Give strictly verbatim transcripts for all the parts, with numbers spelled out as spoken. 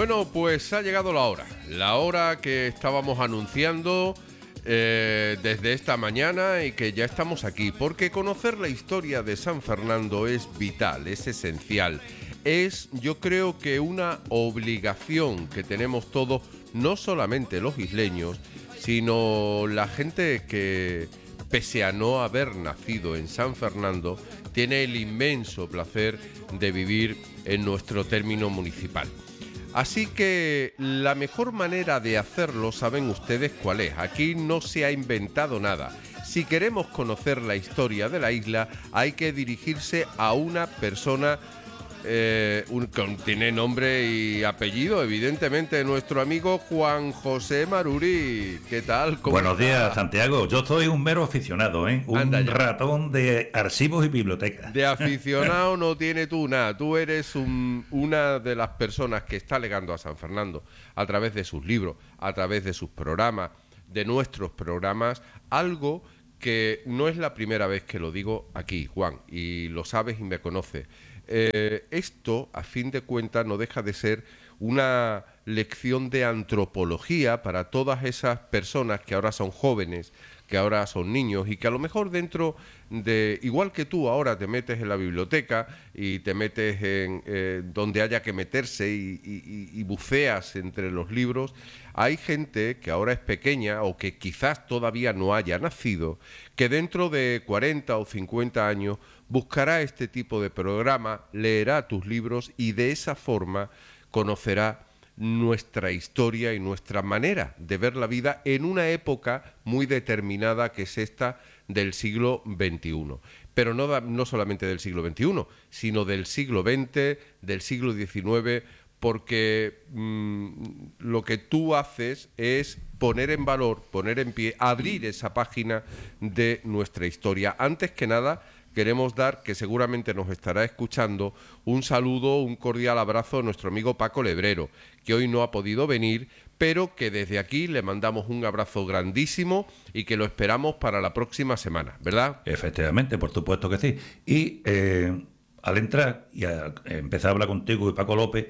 Bueno, pues ha llegado la hora, la hora que estábamos anunciando eh, desde esta mañana y que ya estamos aquí, porque conocer la historia de San Fernando es vital, es esencial, es yo creo que una obligación que tenemos todos, no solamente los isleños, sino la gente que, pese a no haber nacido en San Fernando, tiene el inmenso placer de vivir en nuestro término municipal. Así que la mejor manera de hacerlo, saben ustedes cuál es. Aquí no se ha inventado nada. Si queremos conocer la historia de la isla, hay que dirigirse a una persona eh, un, que tiene nombre y apellido, evidentemente, nuestro amigo Juan José Maruri. ¿Qué tal? ¿Cómo Buenos está? días, Santiago. Yo soy un mero aficionado, ¿eh? Un ratón de archivos y bibliotecas. De aficionado no tiene tú nada. Tú eres un, una de las personas que está legando a San Fernando a través de sus libros, a través de sus programas, de nuestros programas, algo que no es la primera vez que lo digo aquí, Juan, y lo sabes y me conoces. Eh, esto, a fin de cuentas, no deja de ser una lección de antropología para todas esas personas que ahora son jóvenes, que ahora son niños y que a lo mejor dentro de, igual que tú ahora te metes en la biblioteca y te metes en eh, donde haya que meterse y, y, y buceas entre los libros, hay gente que ahora es pequeña o que quizás todavía no haya nacido, que dentro de cuarenta o cincuenta años buscará este tipo de programa, leerá tus libros y de esa forma conocerá nuestra historia y nuestra manera de ver la vida en una época muy determinada que es esta del siglo veintiuno. Pero no, da, no solamente del siglo veintiuno, sino del siglo veinte, del siglo diecinueve, porque mmm, lo que tú haces es poner en valor, poner en pie, abrir esa página de nuestra historia. Antes que nada, queremos dar, que seguramente nos estará escuchando, un saludo, un cordial abrazo a nuestro amigo Paco Lebrero, que hoy no ha podido venir, pero que desde aquí le mandamos un abrazo grandísimo y que lo esperamos para la próxima semana, ¿verdad? Efectivamente, por supuesto que sí. Y eh, al entrar y a empezar a hablar contigo y Paco López,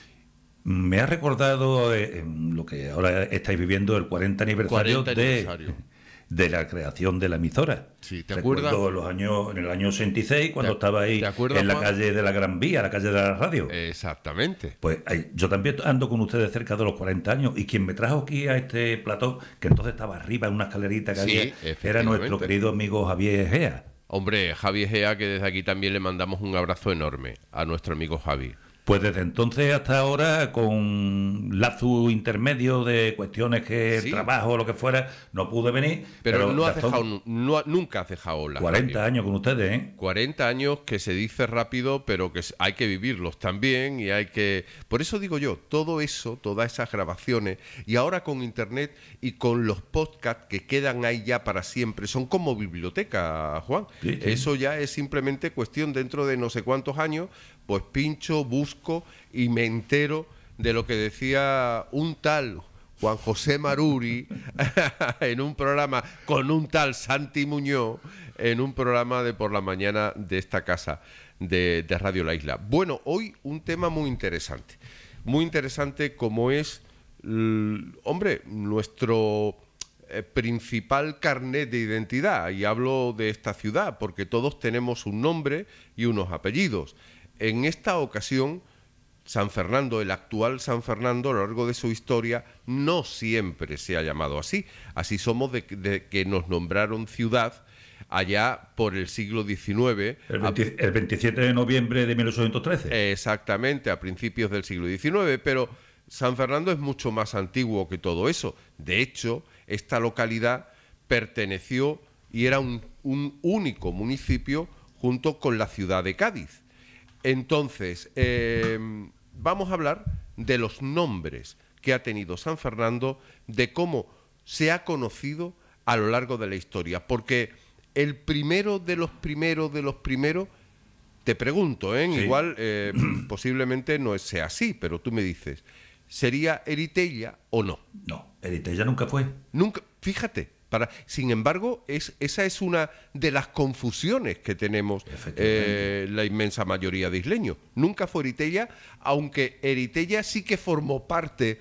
me ha recordado eh, lo que ahora estáis viviendo, el cuarenta aniversario, cuarenta de... aniversario. de la creación de la emisora. Sí, ¿te Recuerdo acuerdas? los años, en el año ochenta y seis, cuando ¿Te, estaba ahí ¿te acuerdas, en la Juan? calle de la Gran Vía, la calle de la radio. Exactamente. Pues ahí, yo también ando con ustedes cerca de los cuarenta años, y quien me trajo aquí a este plató, que entonces estaba arriba en una escalerita que Sí, había, era nuestro querido amigo Javier Egea. Hombre, Javi Egea, que desde aquí también le mandamos un abrazo enorme a nuestro amigo Javi. Pues desde entonces hasta ahora, con lazo intermedio de cuestiones que Sí. el trabajo o lo que fuera, no pude venir. Pero, Pero, no has Gastón, dejado, no, nunca has dejado la cuarenta radio. años con ustedes, ¿eh? cuarenta años que se dice rápido, pero que hay que vivirlos también y hay que... Por eso digo yo, todo eso, todas esas grabaciones, y ahora con internet y con los podcasts que quedan ahí ya para siempre, son como biblioteca, Juan. Sí, sí. Eso ya es simplemente cuestión dentro de no sé cuántos años, pues pincho, busco y me entero de lo que decía un tal Juan José Maruri en un programa con un tal Santi Muñoz, en un programa de por la mañana de esta casa de, de Radio La Isla. Bueno, hoy un tema muy interesante, muy interesante como es, hombre, nuestro eh, principal carnet de identidad, y hablo de esta ciudad porque todos tenemos un nombre y unos apellidos. En esta ocasión, San Fernando, el actual San Fernando, a lo largo de su historia, no siempre se ha llamado así. Así somos de, de que nos nombraron ciudad allá por el siglo diecinueve. El, veinte, el veintisiete de noviembre de mil ochocientos trece. Exactamente, a principios del siglo diecinueve, pero San Fernando es mucho más antiguo que todo eso. De hecho, esta localidad perteneció y era un, un único municipio junto con la ciudad de Cádiz. Entonces, eh, vamos a hablar de los nombres que ha tenido San Fernando, de cómo se ha conocido a lo largo de la historia. Porque el primero de los primeros de los primeros, te pregunto, ¿eh? Sí. Igual eh, posiblemente no sea así, pero tú me dices, ¿sería Eritella o no? No, Eritella nunca fue. Nunca, fíjate, para... Sin embargo, es, esa es una de las confusiones que tenemos eh, la inmensa mayoría de isleños. Nunca fue Eritella, aunque Eritella sí que formó parte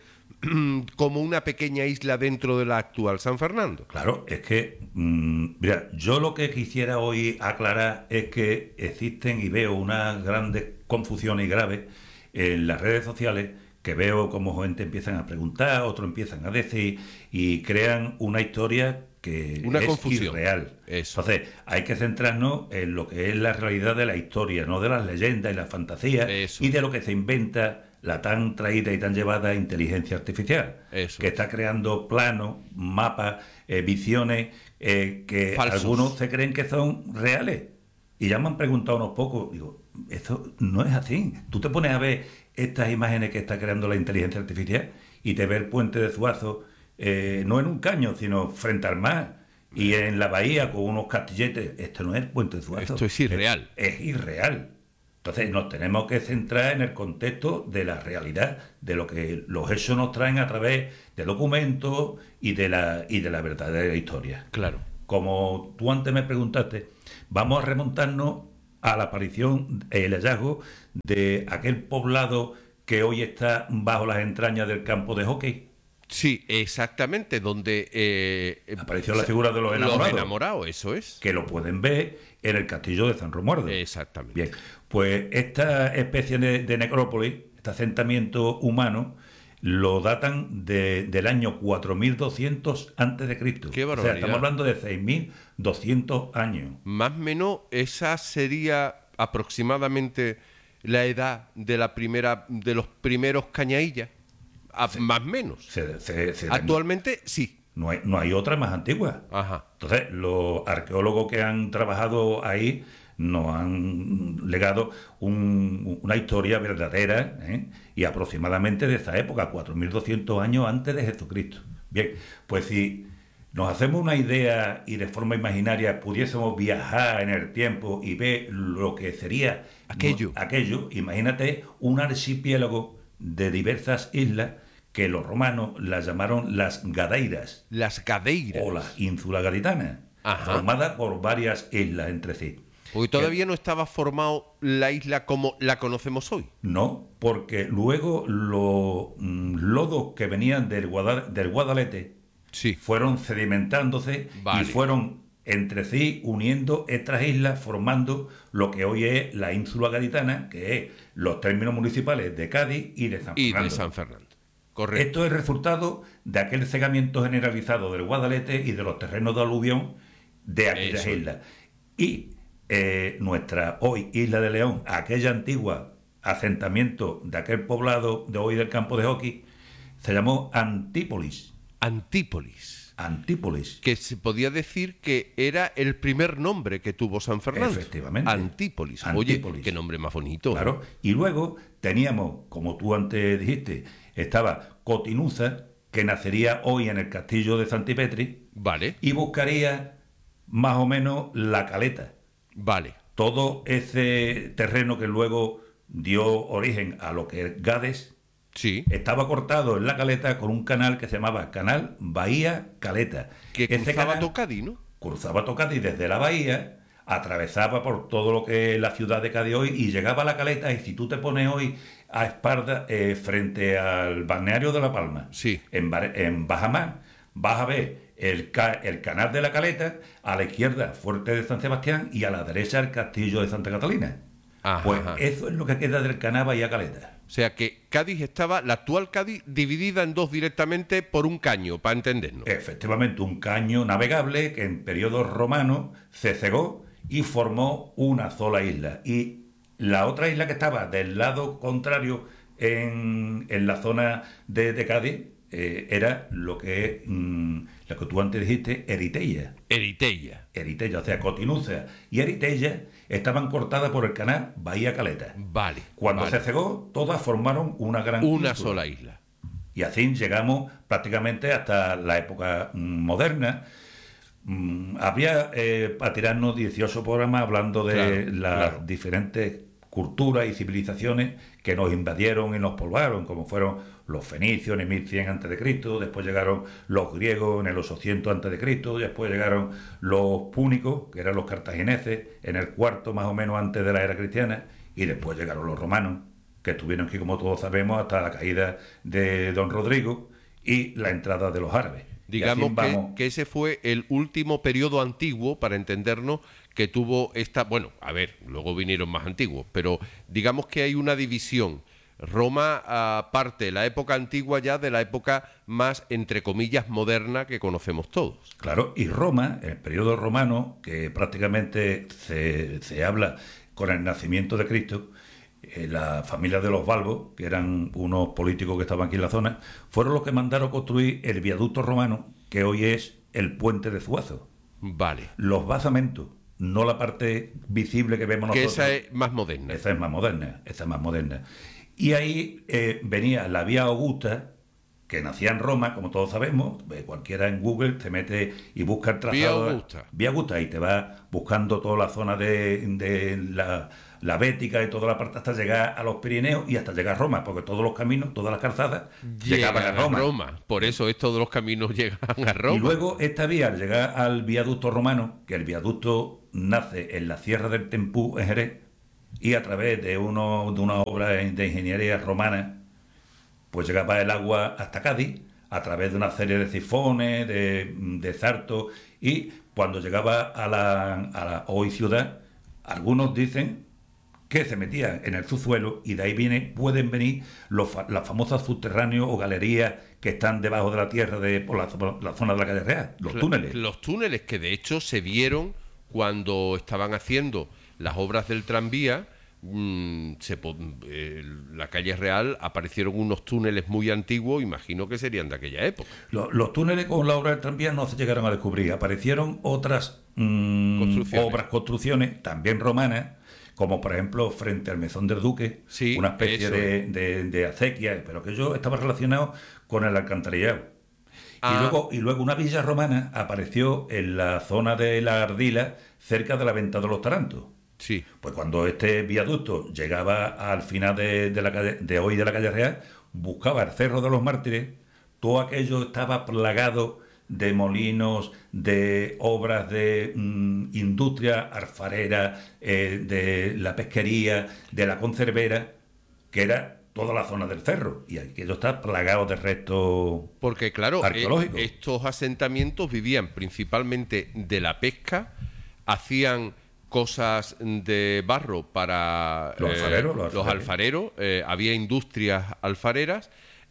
como una pequeña isla dentro de la actual San Fernando. Claro, es que, mmm, mira, yo lo que quisiera hoy aclarar es que existen y veo unas grandes confusiones graves en las redes sociales, que veo como gente empiezan a preguntar, otros empiezan a decir y crean una historia que una es confusión. Irreal. Eso. Entonces, hay que centrarnos en lo que es la realidad de la historia, no de las leyendas y las fantasías Eso. y de lo que se inventa la tan traída y tan llevada inteligencia artificial, Eso que es. está creando planos, mapas, eh, visiones eh, que Falsos. Algunos se creen que son reales. Y ya me han preguntado unos pocos, digo, esto no es así. Tú te pones a ver estas imágenes que está creando la inteligencia artificial y te ves el puente de Zuazo, eh, no en un caño, sino frente al mar, y en la bahía con unos castilletes. Esto no es el puente de Zuazo. Esto es irreal. Es, es irreal. Entonces nos tenemos que centrar en el contexto de la realidad, de lo que los hechos nos traen a través de documentos y de la, y de la verdadera historia. Claro. Como tú antes me preguntaste, vamos a remontarnos a la aparición, el hallazgo de aquel poblado que hoy está bajo las entrañas del campo de hockey. Sí, exactamente, donde eh, apareció la figura de los enamorados. Los enamorados, eso es. Que lo pueden ver en el castillo de San Romualdo. Exactamente. Bien, pues esta especie de, de necrópolis, este asentamiento humano, lo datan de, del año cuatro mil doscientos antes de Cristo. Qué barbaridad. O sea, estamos hablando de seis mil doscientos años. Más o menos, esa sería aproximadamente la edad de la primera, de los primeros cañaillas. A, Sí. Más o menos. Se, se, se Actualmente, sí. No hay, no hay otra más antigua. Ajá. Entonces, los arqueólogos que han trabajado ahí nos han legado un, una historia verdadera, ¿eh? Y aproximadamente de esa época, cuatro mil doscientos años antes de Jesucristo. Bien, pues si nos hacemos una idea y de forma imaginaria pudiésemos viajar en el tiempo y ver lo que sería aquello, no, aquello imagínate un archipiélago de diversas islas que los romanos las llamaron las Gadeiras. Las Gadeiras. O la ínsula gaditana, Ajá. formada por varias islas entre sí. Porque todavía no estaba formado la isla como la conocemos hoy. No, porque luego los mm, lodos que venían del, Guadal- del Guadalete sí. fueron sedimentándose vale. y fueron entre sí uniendo estas islas, formando lo que hoy es la ínsula gaditana, que es los términos municipales de Cádiz y de San y Fernando. de San Fernando. Correcto. Esto es resultado de aquel cegamiento generalizado del Guadalete y de los terrenos de aluvión de aquellas Eso. islas. Y eh, nuestra hoy Isla de León, aquella antigua asentamiento de aquel poblado de hoy del campo de hockey, se llamó Antípolis. Antípolis. Antípolis. Que se podía decir que era el primer nombre que tuvo San Fernando. Efectivamente. Antípolis. Antípolis. Oye, qué nombre más bonito. Claro. Y luego teníamos, como tú antes dijiste, estaba Cotinuza, que nacería hoy en el castillo de Santipetri. Vale. Y buscaría más o menos la Caleta. Vale. Todo ese terreno que luego dio origen a lo que es Gades, sí. estaba cortado en la Caleta con un canal que se llamaba Canal Bahía Caleta. Que Ese cruzaba canal Tocadi, ¿no? Cruzaba Tocadi desde la bahía, atravesaba por todo lo que es la ciudad de Cádiz hoy y llegaba a la Caleta. Y si tú te pones hoy a espalda eh, frente al balneario de La Palma, sí. en, en Bajamar, vas a ver el, ca el canal de la Caleta, a la izquierda Fuerte de San Sebastián y a la derecha el castillo de Santa Catalina. Ajá, pues ajá. eso es lo que queda del canal Bahía Caleta. O sea que Cádiz estaba, la actual Cádiz, dividida en dos directamente por un caño, para entendernos. Efectivamente, un caño navegable que en periodos romanos se cegó y formó una sola isla. Y la otra isla que estaba del lado contrario en, en la zona de, de Cádiz eh, era lo que es, mmm, lo que tú antes dijiste, Eritella. Eritella. Eritella, o sea, Cotinuza y Eritella estaban cortadas por el canal Bahía Caleta. Vale. Cuando vale. se cegó, todas formaron una gran Una ínsula. sola isla. Y así llegamos prácticamente hasta la época mm, moderna. Mm, habría eh, para tirarnos dieciocho programas hablando de Claro, las claro. diferentes culturas y civilizaciones que nos invadieron y nos poblaron, como fueron los fenicios en el mil cien antes de Cristo, después llegaron los griegos en el ochocientos antes de Cristo, después llegaron los púnicos, que eran los cartagineses, en el cuarto más o menos antes de la era cristiana, y después llegaron los romanos, que estuvieron aquí, como todos sabemos, hasta la caída de Don Rodrigo y la entrada de los árabes. Digamos que, que ese fue el último periodo antiguo, para entendernos, que tuvo esta... Bueno, a ver, luego vinieron más antiguos, pero digamos que hay una división. Roma uh, parte la época antigua ya de la época más, entre comillas, moderna que conocemos todos. Claro, y Roma, el periodo romano, que prácticamente se, se habla con el nacimiento de Cristo, eh, la familia de los Balbos, que eran unos políticos que estaban aquí en la zona, fueron los que mandaron construir el viaducto romano, que hoy es el puente de Zuazo. Vale. Los basamentos, no la parte visible que vemos que nosotros. Que esa es más moderna. Esa es más moderna, esa es más moderna. Y ahí eh, venía la Vía Augusta, que nacía en Roma, como todos sabemos. Cualquiera en Google se mete y busca el trazado. Vía Augusta. Vía Augusta, y te va buscando toda la zona de, de la, la Bética y toda la parte hasta llegar a los Pirineos y hasta llegar a Roma, porque todos los caminos, todas las calzadas llegaban llegan a Roma. a Roma. Por eso es, todos los caminos llegan a Roma. Y luego esta vía, al llegar al viaducto romano, que el viaducto nace en la Sierra del Tempú, en Jerez, y a través de, uno, de una obra de ingeniería romana, pues llegaba el agua hasta Cádiz, a través de una serie de sifones, de, de sartos, y cuando llegaba a la, a la hoy ciudad, algunos dicen que se metían en el subsuelo, y de ahí viene, pueden venir los, las famosas subterráneos o galerías que están debajo de la tierra de por la, por la zona de la calle Real, los túneles. Los túneles que de hecho se vieron cuando estaban haciendo las obras del tranvía. Mmm, se, eh, la calle Real aparecieron unos túneles muy antiguos, imagino que serían de aquella época. Los, los túneles con la obra del tranvía no se llegaron a descubrir, aparecieron otras mmm, construcciones. obras, construcciones, también romanas, como por ejemplo frente al Mesón del Duque, sí, una especie de, de, de acequia, pero que yo estaba relacionado con el alcantarillado. Ah. Y, luego, y luego una villa romana apareció en la zona de la Ardila, cerca de la Venta de los Tarantos. Sí. Pues cuando este viaducto llegaba al final de, de, la calle, de hoy de la calle Real, buscaba el Cerro de los Mártires, todo aquello estaba plagado de molinos, de obras de mmm, industria alfarera, eh, de la pesquería, de la conservera, que era toda la zona del cerro, y aquello está plagado de restos porque claro, arqueológicos. Eh, estos asentamientos vivían principalmente de la pesca, hacían cosas de barro para los eh, alfareros, los los alfareros eh, había industrias alfareras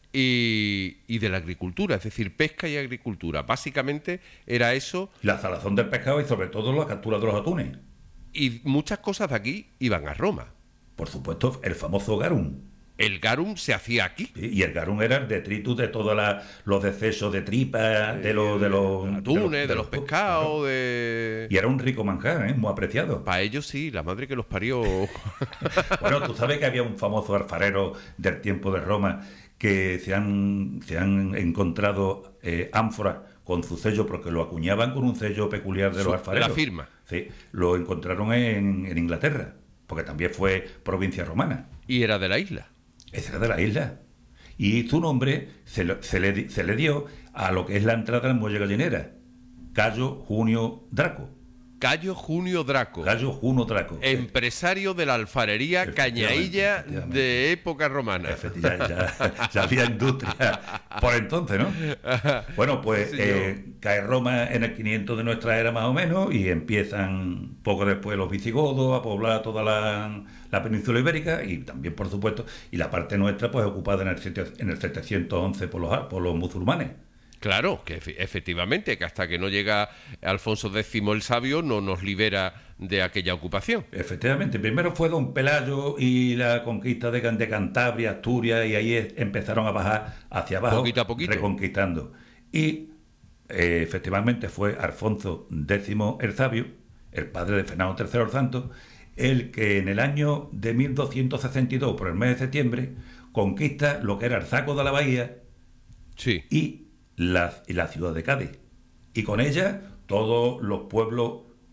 y, y de la agricultura, es decir, pesca y agricultura. Básicamente era eso. La salazón del pescado y sobre todo la captura de los atunes. Y muchas cosas de aquí iban a Roma. Por supuesto, el famoso garum. El garum se hacía aquí. Y el garum era el detritus de todos los decesos de tripas, de los... De los atunes, de los, de de los pescados, claro. de... Y era un rico manjar, ¿eh? Muy apreciado. Para ellos sí, la madre que los parió. Bueno, tú sabes que había un famoso alfarero del tiempo de Roma que se han, se han encontrado eh, ánforas con su sello, porque lo acuñaban con un sello peculiar de su, los alfareros. La firma. Sí, lo encontraron en, en Inglaterra, porque también fue provincia romana. Y era de la isla. Ese era de la isla. Y su nombre se, lo, se, le, se le dio a lo que es la entrada del muelle gallinera. Cayo Junio Draco. Cayo Junio Draco. Cayo Junio Draco. Empresario de la alfarería Cañailla de época romana. Ya, ya, ya había industria por entonces, ¿no? Bueno, pues sí, eh, cae Roma en el quinientos de nuestra era más o menos, y empiezan poco después los visigodos a poblar toda la, la península ibérica, y también, por supuesto, y la parte nuestra pues ocupada en el, en el setecientos once por los, por los musulmanes. Claro, que efectivamente, que hasta que no llega Alfonso décimo el Sabio no nos libera de aquella ocupación. Efectivamente, primero fue Don Pelayo y la conquista de, de Cantabria, Asturias, y ahí empezaron a bajar hacia abajo, poquito a poquito, reconquistando. Y eh, efectivamente fue Alfonso décimo el Sabio, el padre de Fernando tercero el Santo, el que en el año de mil doscientos sesenta y dos, por el mes de septiembre, conquista lo que era el Zaco de la Bahía, sí, y La, y la ciudad de Cádiz, y con ella todos los pueblos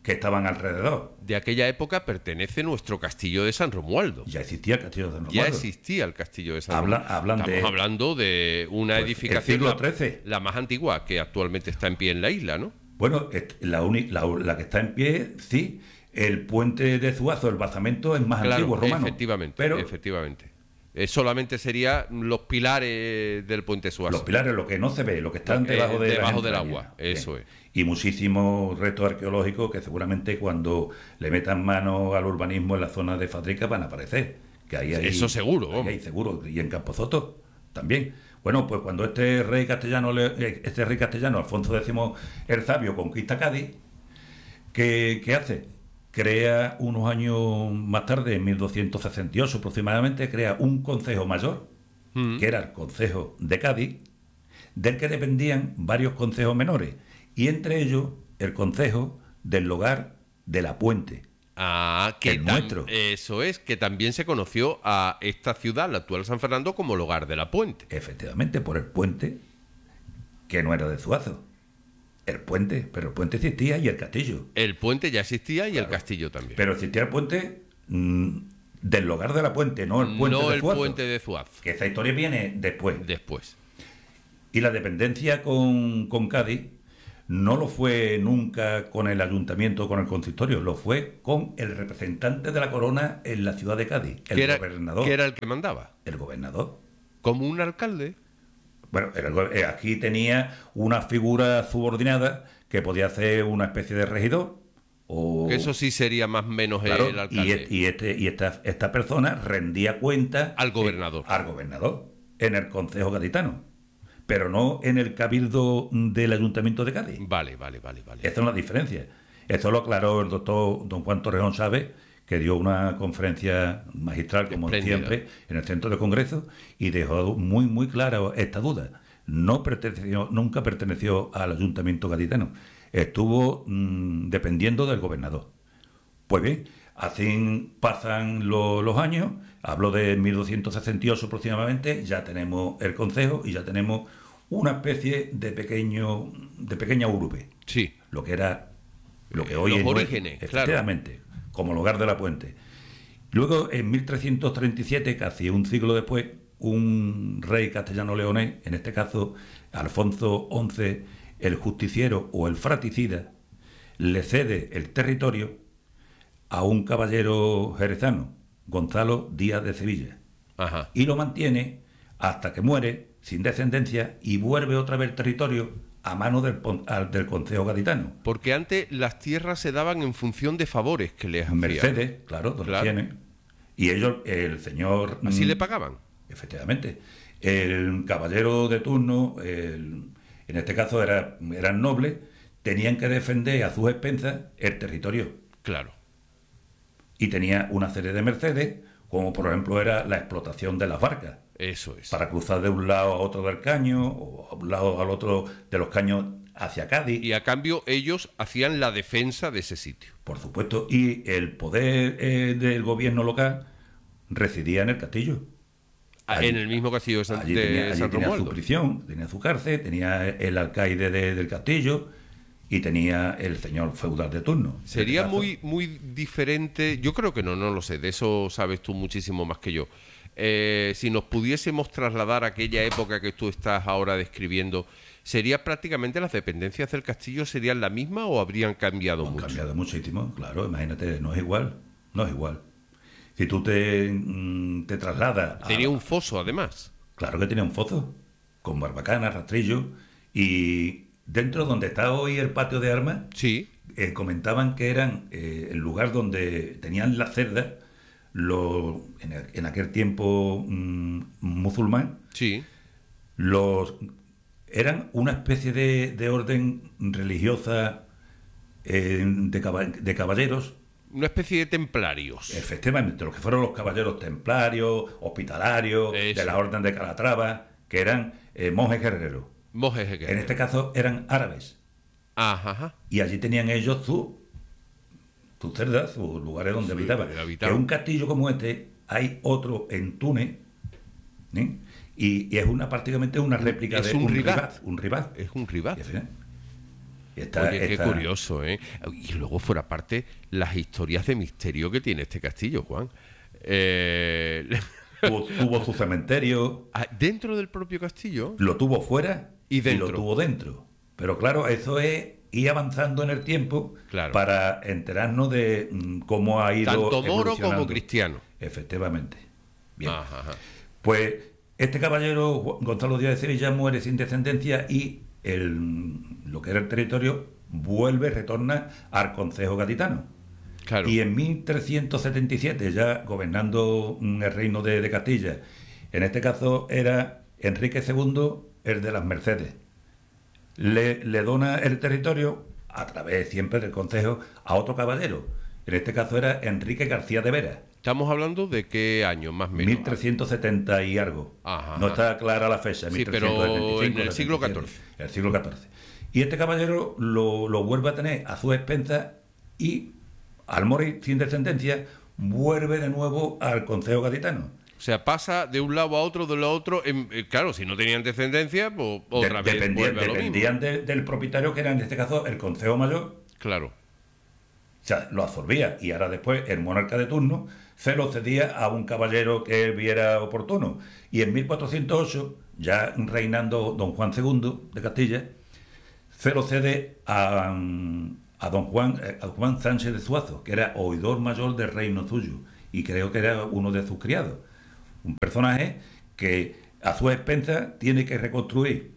que estaban alrededor. De aquella época pertenece nuestro castillo de San Romualdo. Ya existía el castillo de San Ya Romualdo. existía el castillo de San Habla- Romualdo. hablan Estamos de- hablando de una Pues, edificación el siglo la- trece. La, más antigua que actualmente está en pie en la isla, ¿no? Bueno, est- la, uni- la, la que está en pie, sí. El puente de Zuazo, el basamento, es más Claro, antiguo, romano. efectivamente, Pero efectivamente. Eh, solamente serían los pilares del puente Suazo. los pilares, lo que no se ve, lo que están Eh, debajo, de las debajo del entrañas. agua, eso Bien. es. Y muchísimos restos arqueológicos que seguramente cuando le metan mano al urbanismo en la zona de Fabrica van a aparecer. Que ahí hay, Eso seguro, ahí vamos. hay seguro. Y en Campozoto también. Bueno, pues cuando este rey castellano, le- eh, este rey castellano, Alfonso X el Sabio, conquista Cádiz, ¿qué, qué hace? Crea unos años más tarde, en mil doscientos sesenta y ocho aproximadamente, crea un concejo mayor, Mm. que era el Concejo de Cádiz, del que dependían varios concejos menores, y entre ellos el concejo del Lugar de la Puente. Ah, que El tam- nuestro. Eso es, que también se conoció a esta ciudad, la actual San Fernando, como el hogar de la Puente. Efectivamente, por el puente, que no era de Zuazo. El puente, pero el puente existía y el castillo. El puente ya existía y el Claro. castillo también. Pero existía el puente mm, del Lugar de la Puente, no el puente no de el Zuazo. puente de Zuazo. Que esa historia viene después. Después. Y la dependencia con, con Cádiz no lo fue nunca con el ayuntamiento o con el consistorio, lo fue con el representante de la corona en la ciudad de Cádiz, el que era, gobernador. que era el que mandaba. El gobernador. Como un alcalde. Bueno, era el go- eh, aquí tenía una figura subordinada que podía hacer una especie de regidor. O, Que eso sí sería más o menos claro, el y, alcalde. et- y este, y esta, esta persona rendía cuenta Al gobernador. eh, al gobernador en el Concejo Gaditano, pero no en el cabildo del Ayuntamiento de Cádiz. Vale, vale, vale, vale. Esa es la diferencia. Esto lo aclaró el doctor don Juan Torrejón Chávez, que dio una conferencia magistral, como Espléndida. siempre, en el centro de congreso, y dejó muy, muy clara esta duda. No perteneció, nunca perteneció al Ayuntamiento gaditano. Estuvo mm, dependiendo del gobernador. Pues bien, así pasan lo- los años, hablo de mil doscientos sesenta y ocho aproximadamente, ya tenemos el concejo y ya tenemos una especie de pequeño de pequeña urbe, Sí. lo que era lo que Eh, hoy los es orígenes, claro. efectivamente, como el hogar de la Puente. Luego, en mil trescientos treinta y siete, casi un siglo después, un rey castellano-leonés, en este caso Alfonso once el Justiciero o el Fratricida, le cede el territorio a un caballero jerezano, Gonzalo Díaz de Sevilla, Ajá. y lo mantiene hasta que muere sin descendencia y vuelve otra vez el territorio a mano del, pon- al- del Concejo Gaditano. Porque antes las tierras se daban en función de favores que les hacían. Mercedes, claro, donde Claro. tiene. Y ellos, el señor... Así mm, le pagaban. Efectivamente. El caballero de turno, el- en este caso era, eran nobles, tenían que defender a sus expensas el territorio. Claro. Y tenía una serie de mercedes, como por ejemplo era la explotación de las barcas, Eso es. para cruzar de un lado a otro del caño, o a un lado al otro de los caños hacia Cádiz. Y a cambio ellos hacían la defensa de ese sitio. Por supuesto, y el poder eh, del gobierno local residía en el castillo. Ah, Allí- en el mismo castillo de San, Allí de tenía, allí San tenía su Romualdo. prisión, tenía su cárcel, tenía el alcaide de- del castillo y tenía el señor feudal de turno. En Sería este caso, muy, muy diferente, yo creo que no, no lo sé, de eso sabes tú muchísimo más que yo. Eh, si nos pudiésemos trasladar a aquella época que tú estás ahora describiendo, ¿sería prácticamente las dependencias del castillo serían la misma o habrían cambiado Han mucho? cambiado muchísimo, claro, imagínate, no es igual, no es igual. Si tú te, mm, te trasladas a... Tenía un foso, además. Claro que tenía un foso, con barbacana, rastrillo, y dentro donde está hoy el patio de armas, Sí, eh, comentaban que eran eh, el lugar donde tenían las cerdas, los, en, el- en aquel tiempo mm, musulmán, sí. los eran una especie de, de orden religiosa eh, de, caba- de caballeros, Una especie de templarios. efectivamente, los que fueron los caballeros templarios, hospitalarios, Eso. de la orden de Calatrava, que eran eh, monjes guerreros. Monjes de guerra. En este caso eran árabes. Ajá, ajá. Y allí tenían ellos su, sus cerdas, sus lugares donde Sí, habitaban. habitaban. Que un castillo como este, hay otro en Túnez, ¿eh? y, y es una prácticamente una réplica Es de un un ribat. ribat. Un ribat. Es un rival. Y al final, Está, Oye, qué está- curioso, ¿eh? Y luego fuera parte las historias de misterio que tiene este castillo, Juan. Eh, tuvo, tuvo su cementerio, ah, dentro del propio castillo lo tuvo fuera y y lo dentro. tuvo dentro. Pero claro, eso es ir avanzando en el tiempo Claro. para enterarnos de mm, cómo ha ido Tanto moro evolucionando. como cristiano. Efectivamente. Bien. Ajá, ajá. Pues este caballero, Ju- Gonzalo Díaz de Sevilla, muere sin descendencia y el, lo que era el territorio vuelve, retorna al concejo gaditano. Claro. Y en mil trescientos setenta y siete, ya gobernando mm, el reino de, de Castilla, en este caso era Enrique segundo, el de las Mercedes. Le, le dona el territorio, a través siempre del concejo, a otro caballero. En este caso era Enrique García de Vera. Estamos hablando de qué año, más o menos. mil trescientos setenta y algo. Ajá, no ajá. está clara la fecha. Sí, mil trescientos setenta y cinco, pero en el siglo setenta y siete, catorce. El siglo catorce. Y este caballero lo, lo vuelve a tener a su expensa y, al morir sin descendencia, vuelve de nuevo al concejo gaditano. O sea, pasa de un lado a otro, de un lado a otro. En- eh, claro, si no tenían descendencia, pues otra De- vez dependían vuelve a lo dependían mismo. de- del propietario, que era en este caso el concejo mayor. Claro. O sea, lo absorbía y ahora después el monarca de turno se lo cedía a un caballero que él viera oportuno. Y en mil cuatrocientos ocho, ya reinando don Juan segundo de Castilla, se lo cede a, a don Juan, eh, a Juan Sánchez de Zuazo, que era oidor mayor del reino suyo y creo que era uno de sus criados. Un personaje que a su expensa tiene que reconstruir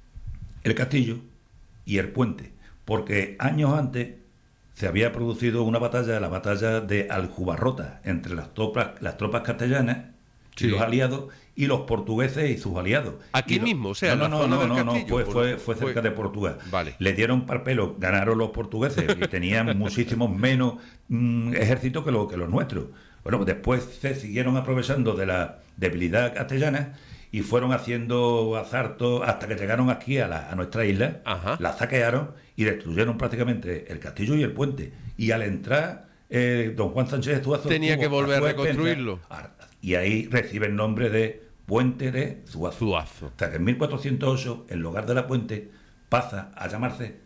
el castillo y el puente, porque años antes se había producido una batalla, la batalla de Aljubarrota, entre las tropas, las tropas castellanas Sí. y los aliados, y los portugueses y sus aliados. Aquí Y lo- mismo, o sea, en no, la no, zona no, del no, no, castillo, fue, pues, fue, no, fue fue- cerca de Portugal. Vale. Le dieron par pelo, ganaron los portugueses y tenían muchísimos menos mm, ejércitos que, lo- que los nuestros. Bueno, después se siguieron aprovechando de la debilidad castellana y fueron haciendo asaltos hasta que llegaron aquí a, la- a nuestra isla, Ajá. la saquearon y destruyeron prácticamente el castillo y el puente. Y al entrar, eh, don Juan Sánchez de Zuazo Tenía tuvo que volver su a expensa- reconstruirlo. a- y ahí recibe el nombre de Puente de Zuazo. Zuazo. O sea que en mil cuatrocientos ocho el lugar de la Puente pasa a llamarse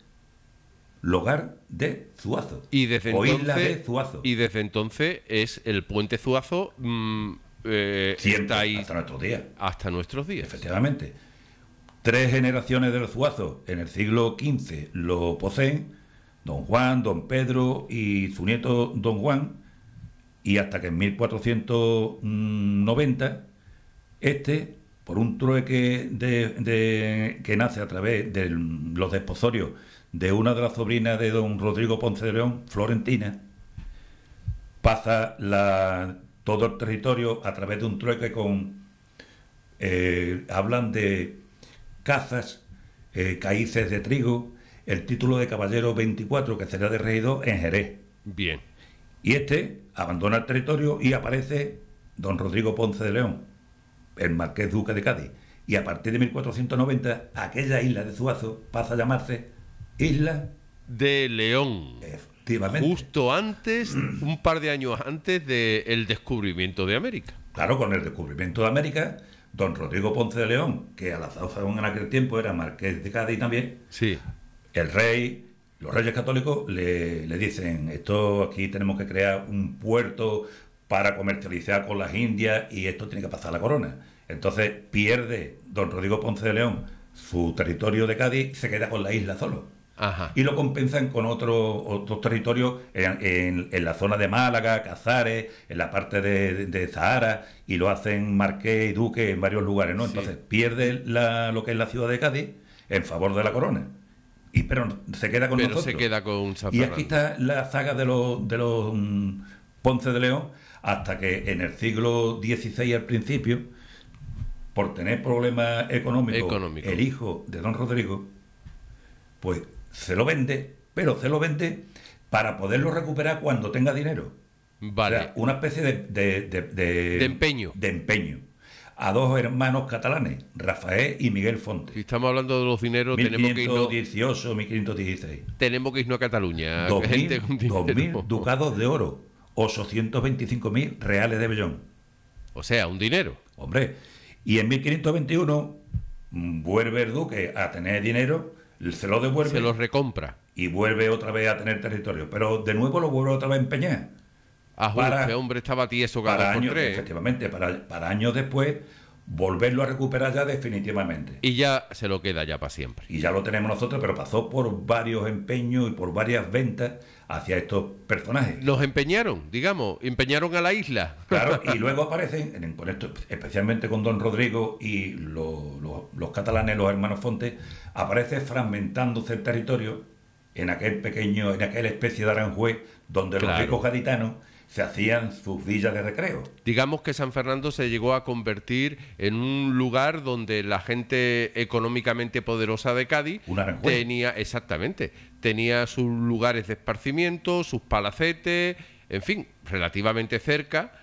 Lugar de Zuazo. Y desde o entonces, Isla de Zuazo. y desde entonces es el puente Zuazo. mm, eh, Siempre, está ahí hasta nuestros días. hasta nuestros días. Efectivamente. Tres generaciones del Zuazo en el siglo quince lo poseen, don Juan, don Pedro y su nieto don Juan, y hasta que en mil cuatrocientos noventa, este, por un trueque de, de- que nace a través de los desposorios de una de las sobrinas de don Rodrigo Ponce de León, Florentina, pasa la, todo el territorio a través de un trueque con... eh, hablan de cazas, eh, caíces de trigo, el título de caballero veinticuatro que será de regidor en Jerez. Bien. Y este abandona el territorio y aparece don Rodrigo Ponce de León, el marqués duque de Cádiz. Y a partir de mil cuatrocientos noventa, aquella isla de Zuazo pasa a llamarse Isla, De León. efectivamente. Justo antes, un par de años antes del descubrimiento de América. Claro, con el descubrimiento de América, don Rodrigo Ponce de León, que a la sazón en aquel tiempo era marqués de Cádiz también, Sí. el rey, los reyes católicos le, le dicen, esto aquí tenemos que crear un puerto para comercializar con las Indias y esto tiene que pasar a la corona. Entonces pierde don Rodrigo Ponce de León su territorio de Cádiz y se queda con la isla solo. Ajá. Y lo compensan con otros otros territorios en, en- en la zona de Málaga, Cazares, en la parte de, de Zahara, y lo hacen marqués y duque en varios lugares, ¿no? Sí. Entonces pierde la, lo que es la ciudad de Cádiz en favor de la corona. Y pero se queda con Pero nosotros. se queda con San Y Fernando. aquí está la saga de los, de los mm, Ponce de León, hasta que en el siglo dieciséis al principio, por tener problemas económicos, Económico. el hijo de don Rodrigo, pues se lo vende, pero se lo vende para poderlo recuperar cuando tenga dinero. Vale. O sea, una especie de, de, de, de- De empeño. de empeño. A dos hermanos catalanes, Rafael y Miguel Fonte. Si estamos hablando de los dineros, tenemos que, irnos, mil quinientos dieciocho, mil quinientos dieciséis. tenemos que irnos a Cataluña. Dos gente con mil dinero. ducados de oro, ochocientos veinticinco mil reales de vellón. O sea, un dinero. Hombre, y en mil quinientos veintiuno mm, vuelve el duque a tener dinero, se lo devuelve. Se lo recompra. Y vuelve otra vez a tener territorio. Pero de nuevo lo vuelve otra vez a empeñar. Ah, para, este hombre estaba tieso cada para dos por años, tres. efectivamente, para, para años después volverlo a recuperar ya definitivamente. Y ya se lo queda ya para siempre. Y ya lo tenemos nosotros, pero pasó por varios empeños y por varias ventas hacia estos personajes. Los empeñaron, digamos, empeñaron a la isla. Claro, y luego aparecen, en, con esto, especialmente con Don Rodrigo y lo, lo, los catalanes, los hermanos Fontes, aparece fragmentándose el territorio en aquel pequeño, en aquella especie de Aranjuez, donde Claro. los ricos gaditanos se hacían sus villas de recreo. Digamos que San Fernando se llegó a convertir en un lugar donde la gente económicamente poderosa de Cádiz Un Aranjuez. tenía, exactamente, tenía sus lugares de esparcimiento, sus palacetes, en fin, relativamente cerca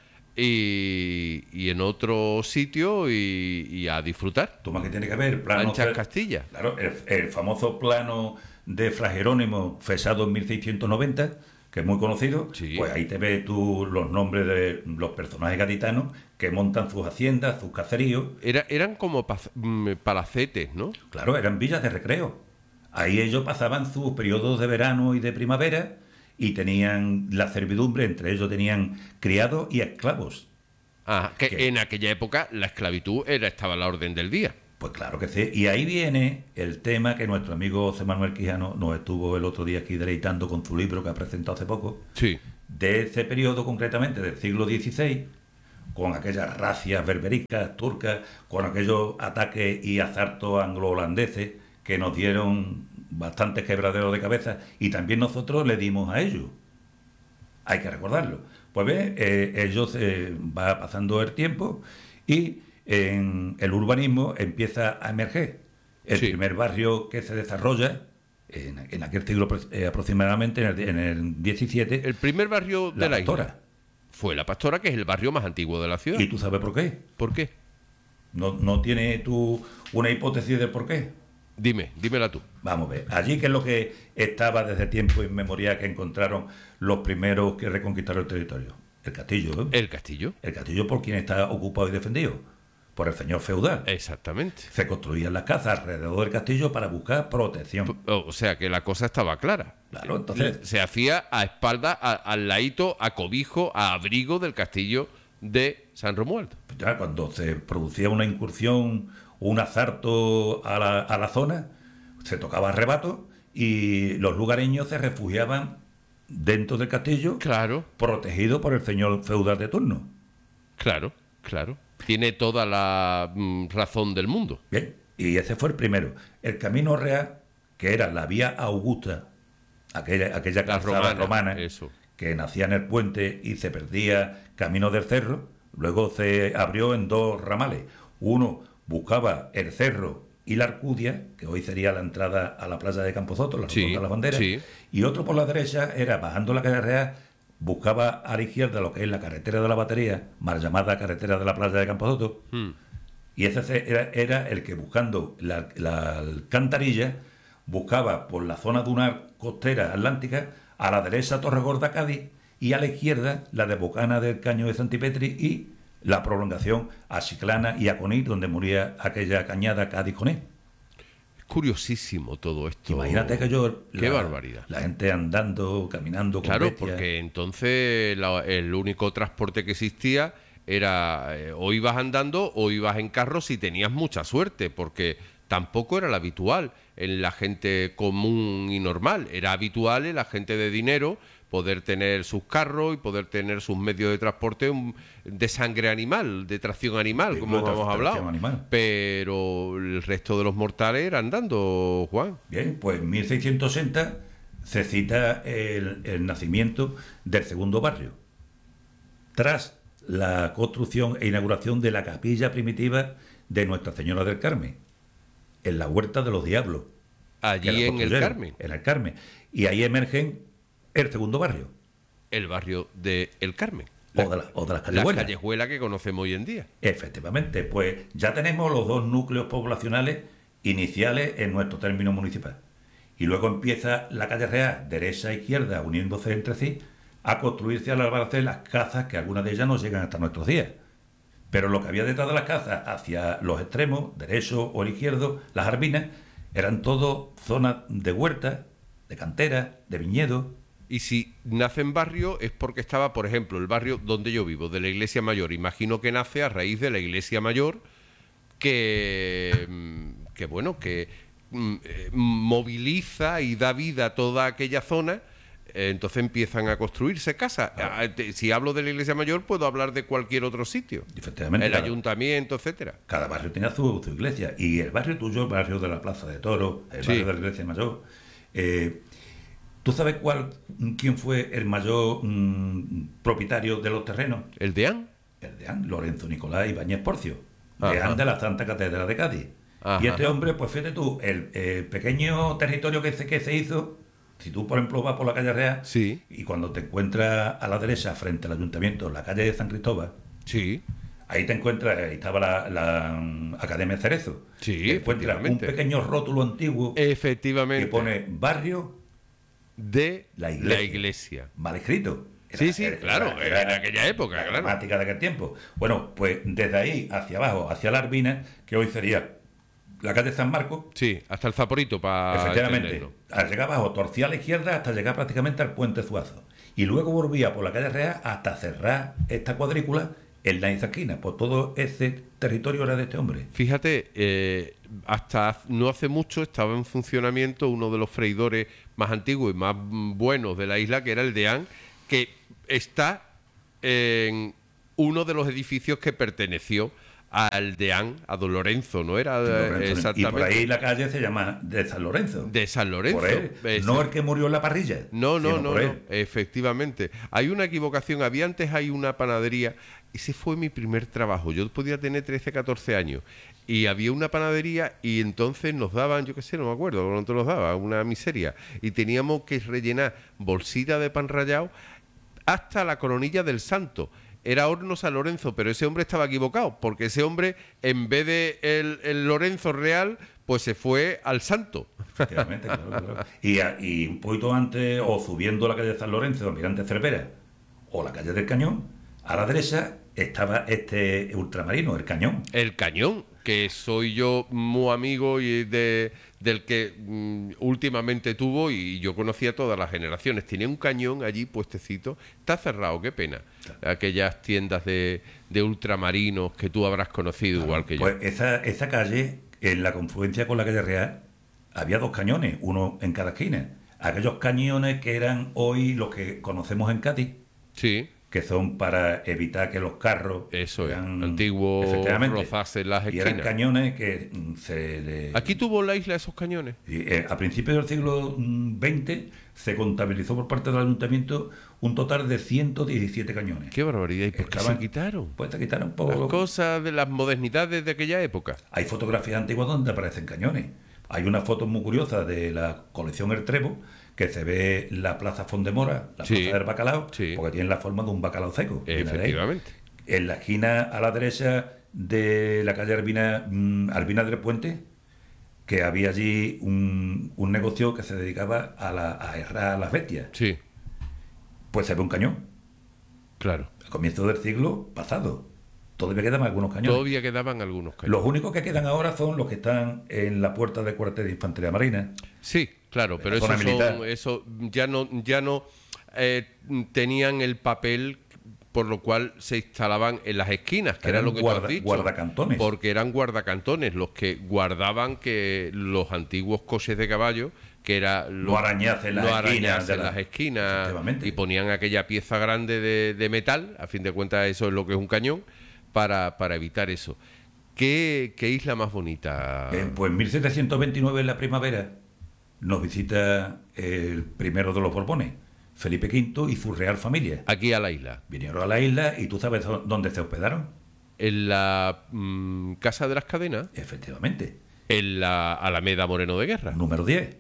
y, y en otro sitio y, y a disfrutar. Toma que tiene que ver, plano Anchas cer- Castilla. Claro, el, el famoso plano de Fra Jerónimo, fechado en mil seiscientos noventa, que es muy conocido. Sí. Pues ahí te ves tú los nombres de los personajes gaditanos que montan sus haciendas, sus caseríos. Era, eran como paz- mm, palacetes, ¿no? Claro, eran villas de recreo. Ahí ellos pasaban sus periodos de verano y de primavera y tenían la servidumbre, entre ellos tenían criados y esclavos. Ah, que ¿Qué? en aquella época la esclavitud era, estaba a la orden del día. Pues claro que sí. Y ahí viene el tema que nuestro amigo José Manuel Quijano nos estuvo el otro día aquí deleitando con su libro que ha presentado hace poco, Sí. de ese periodo concretamente del siglo dieciséis, con aquellas racias berbericas, turcas, con aquellos ataques y asaltos anglo-holandeses que nos dieron bastantes quebraderos de cabeza y también nosotros le dimos a ellos. Hay que recordarlo. Pues ve, eh, ellos eh, va pasando el tiempo y en el urbanismo empieza a emerger. El Sí. primer barrio que se desarrolla en, en aquel siglo eh, aproximadamente, en el, en el diecisiete, El primer barrio de La la Pastora. isla fue La Pastora, que es el barrio más antiguo de la ciudad. ¿Y tú sabes por qué? ¿Por qué? ¿No, no tiene tú una hipótesis de por qué? Dime, dímela tú. Vamos a ver. Allí, que es lo que estaba desde tiempo inmemorial que encontraron los primeros que reconquistaron el territorio? El castillo. ¿eh? El castillo. El castillo por quien está ocupado y defendido. Por el señor feudal. Exactamente. Se construían las casas alrededor del castillo para buscar protección. O sea que la cosa estaba clara. Claro, entonces... Se hacía a espalda, a- al ladito, a cobijo, a abrigo del castillo de San Romualdo. Ya cuando se producía una incursión, un asalto a la, a la zona, se tocaba rebato y los lugareños se refugiaban dentro del castillo, Claro, protegido por el señor feudal de turno. claro, claro. Tiene toda la mm, razón del mundo. Bien, y ese fue el primero. El camino real, que era la vía Augusta, aquella, aquella La calzada romana, romana, eso. que nacía en el puente y se perdía camino del cerro, luego se abrió en dos ramales. Uno buscaba el cerro y la Arcudia, que hoy sería la entrada a la playa de Camposoto, la Sí, Rotonda de las Banderas, sí. y otro por la derecha era, bajando la calle real, buscaba a la izquierda lo que es la carretera de la Batería, mal llamada carretera de la playa de Camposoto, Mm. y ese se- era, era el que, buscando la, la alcantarilla, buscaba por la zona dunar costera atlántica, a la derecha Torregorda, Cádiz, y a la izquierda la de Bocana del Caño de Santipetri y la prolongación a Chiclana y a Conil, donde moría aquella cañada Cádiz-Conil. Es curiosísimo todo esto. Imagínate que yo... Qué la, barbaridad. La gente andando, caminando con Claro, bestias. porque entonces la- el único transporte que existía era eh, o ibas andando o ibas en carro si tenías mucha suerte, porque tampoco era lo habitual en la gente común y normal. Era habitual en la gente de dinero poder tener sus carros y poder tener sus medios de transporte um, de sangre animal, de tracción animal, De como tra- hemos tracción hablado. animal. Pero el resto de los mortales era andando, Juan. Bien, pues en mil seiscientos sesenta se cita el, el nacimiento del segundo barrio. Tras la construcción e inauguración de la capilla primitiva de Nuestra Señora del Carmen, en la Huerta de los Diablos. que la Allí en el construyeron, Carmen, En el Carmen. Y ahí emergen el segundo barrio, el barrio de El Carmen. o de, la- o de las La callejuelas. callejuela que conocemos hoy en día. Efectivamente, pues ya tenemos los dos núcleos poblacionales iniciales en nuestro término municipal. Y luego empieza la calle real, derecha e izquierda, uniéndose entre sí, a construirse al albarce las casas, que algunas de ellas no llegan hasta nuestros días. Pero lo que había detrás de las casas, hacia los extremos, derecho o el izquierdo, las arbinas, Eran todo zonas de huerta, de cantera, de viñedo. Y si nace en barrio es porque estaba, por ejemplo, el barrio donde yo vivo, de la Iglesia Mayor. Imagino que nace a raíz de la Iglesia Mayor, que, que bueno, que mm, eh, moviliza y da vida a toda aquella zona. Eh, entonces empiezan a construirse casas. Ah, te- Si hablo de la Iglesia Mayor, puedo hablar de cualquier otro sitio. Efectivamente, El cada, ayuntamiento, etcétera. cada barrio tenía su, su iglesia. Y el barrio tuyo, el barrio de la Plaza de Toros, el Sí. barrio de la Iglesia Mayor. eh, ¿Tú sabes cuál, quién fue el mayor mm, propietario de los terrenos? ¿El deán? El deán, Lorenzo Nicolás Ibáñez Porcio, Ajá. deán de la Santa Catedral de Cádiz. Ajá. Y este hombre, pues fíjate tú, el, el pequeño territorio que se, que se hizo, si tú, por ejemplo, vas por la calle Real, Sí. y cuando te encuentras a la derecha, frente al ayuntamiento, en la calle de San Cristóbal, Sí. ahí te encuentras, ahí estaba la, la, mm, Academia Cerezo. Sí, Te encuentras un efectivamente. pequeño rótulo antiguo Efectivamente. que pone barrio de La la Iglesia. iglesia. mal escrito. Sí, sí, claro, en aquella época, la claro. gramática de aquel tiempo. Bueno, pues desde ahí hacia abajo, hacia la Arbina, que hoy sería la calle San Marcos, Sí, hasta el Zaporito para efectivamente, al llegar abajo, torcía a la izquierda hasta llegar prácticamente al puente Zuazo. Y luego volvía por la calle Real hasta cerrar esta cuadrícula en la esquina. Pues todo ese territorio era de este hombre. Fíjate, eh, hasta haz- no hace mucho estaba en funcionamiento uno de los freidores más antiguos y más mm, buenos de la isla, que era el Deán, que está en uno de los edificios que perteneció al Deán, a Don Lorenzo, ¿no era? Lorenzo. Eh, Y exactamente. por ahí la calle se llama de San Lorenzo. De San Lorenzo. Por él. Ese- No el que murió en la parrilla. No, no, sino no, por no, él. efectivamente. Hay una equivocación. Había antes hay una panadería. Ese fue mi primer trabajo. Yo podía tener trece, catorce años. Y había una panadería y entonces nos daban, yo qué sé, no me acuerdo, cuánto nos daba, una miseria. Y teníamos que rellenar bolsita de pan rallado hasta la coronilla del santo. Era Horno San Lorenzo, pero ese hombre estaba equivocado, porque ese hombre, en vez de el, el Lorenzo real, pues se fue al santo. Efectivamente, claro, claro. Y, a- y un poquito antes, o subiendo la calle de San Lorenzo, Almirante Cervera, o la calle del Cañón, a la derecha estaba este ultramarino, el Cañón. El Cañón, que soy yo muy amigo y de, del que mm, últimamente tuvo, y yo conocía todas las generaciones. Tenía un cañón allí puestecito. Está cerrado, qué pena. Aquellas tiendas de, de ultramarinos que tú habrás conocido igual que yo. Pues esa, esa calle, en la confluencia con la calle Real, había dos cañones, uno en cada esquina. Aquellos cañones que eran hoy los que conocemos en Cádiz, Sí, que son para evitar que los carros eso es. eran- Antiguos efectivamente, rozaces en las y eran esquinas. cañones que mm, se le- Aquí tuvo la isla esos cañones. y, eh, a principios del siglo mm, veinte se contabilizó por parte del ayuntamiento un total de ciento diecisiete cañones. Qué barbaridad. ¿Y por qué Estaban- se quitaron? Pues te quitaron por Las cosas de las modernidades de aquella época. Hay fotografías antiguas donde aparecen cañones. Hay una foto muy curiosa de la colección El Trevo, que se ve la Plaza Fondemora, la Sí, Plaza del Bacalao, sí. porque tiene la forma de un bacalao seco. viene de ahí. Efectivamente. En la esquina a la derecha de la calle Arbina, mm, Arbina del Puente, que había allí un, un negocio que se dedicaba a, la, a herrar a las bestias. Sí, Pues se ve un cañón. claro. A comienzos del siglo pasado. Todavía quedan algunos cañones. Todavía quedaban algunos cañones. Los únicos que quedan ahora son los que están en la puerta del cuartel de Infantería Marina. Sí, claro, De pero la zona esos militar. son, eso ya no, ya no eh, tenían el papel por lo cual se instalaban en las esquinas, que era Eran lo que tú guarda- has dicho. guardacantones. Porque eran guardacantones los que guardaban que los antiguos coches de caballo, que era No arañasen las no esquinas arañasen de la- las esquinas, Efectivamente. y ponían aquella pieza grande de, de metal, a fin de cuentas eso es lo que es un cañón, para, para evitar eso. ¿Qué, qué isla más bonita? Eh, pues en mil setecientos veintinueve, en la primavera, nos visita el primero de los Borbones, Felipe quinto, y su real familia. Aquí a la isla. Vinieron a la isla y tú sabes dó- dónde se hospedaron. En la mm, Casa de las Cadenas, Efectivamente. en la Alameda Moreno de Guerra. Número diez.